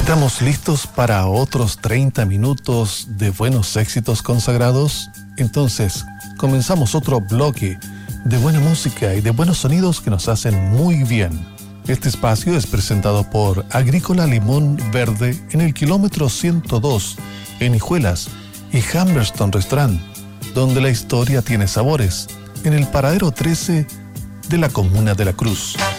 ¿Estamos listos para otros 30 minutos de buenos éxitos consagrados? Entonces, comenzamos otro bloque de buena música y de buenos sonidos que nos hacen muy bien. Este espacio es presentado por Agrícola Limón Verde en el kilómetro 102 en Hijuelas y Humberston Restaurant, donde la historia tiene sabores, en el paradero 13 de la Comuna de la Cruz.